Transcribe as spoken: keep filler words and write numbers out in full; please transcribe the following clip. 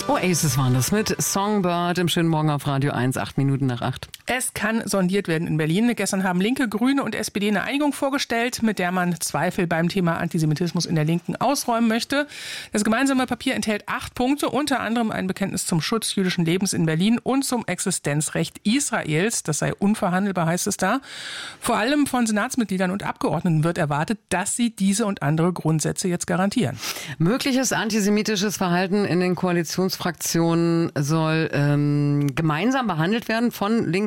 Oasis waren das mit Songbird im schönen Morgen auf Radio eins, acht Minuten nach acht. Es kann sondiert werden in Berlin. Gestern haben Linke, Grüne und S P D eine Einigung vorgestellt, mit der man Zweifel beim Thema Antisemitismus in der Linken ausräumen möchte. Das gemeinsame Papier enthält acht Punkte, unter anderem ein Bekenntnis zum Schutz jüdischen Lebens in Berlin und zum Existenzrecht Israels. Das sei unverhandelbar, heißt es da. Vor allem von Senatsmitgliedern und Abgeordneten wird erwartet, dass sie diese und andere Grundsätze jetzt garantieren. Mögliches antisemitisches Verhalten in den Koalitionsfraktionen soll ähm, gemeinsam behandelt werden von Linken